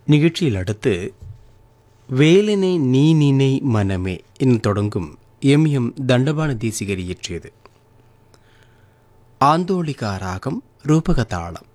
நிகழ்ச்சியில் அடுத்து வேலனை நீ நினை மனமே என தொடங்கும் எம் தண்டபாண தேசிகர் இயற்றியது. ஆந்தோலிகா ராகம் ரூபகதாளம்.